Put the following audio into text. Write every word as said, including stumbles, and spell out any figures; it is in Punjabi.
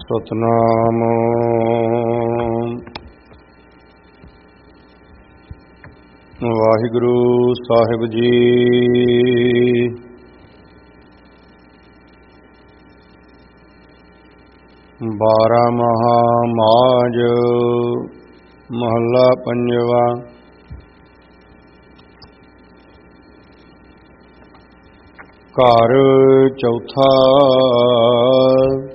ਸਤਨਾਮ ਵਾਹਿਗੁਰੂ ਸਾਹਿਬ ਜੀ। ਬਾਰਾਂਮਾਹਾ ਮਾਝ ਮਹੱਲਾ ਪੰਜਵਾ। ਘਰ ਚੌਥਾ।